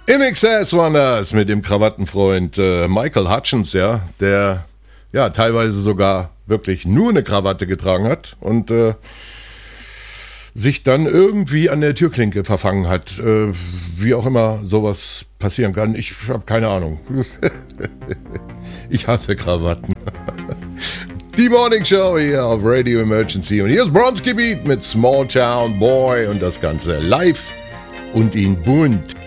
In Excess waren das mit dem Krawattenfreund Michael Hutchence, ja, der ja teilweise sogar wirklich nur eine Krawatte getragen hat und sich dann irgendwie an der Türklinke verfangen hat. Wie auch immer sowas passieren kann, ich habe keine Ahnung. Ich hasse Krawatten. Die Morning Show hier auf Radio Emergency. Und hier ist Bronski Beat mit Small Town Boy und das Ganze live und in bunt.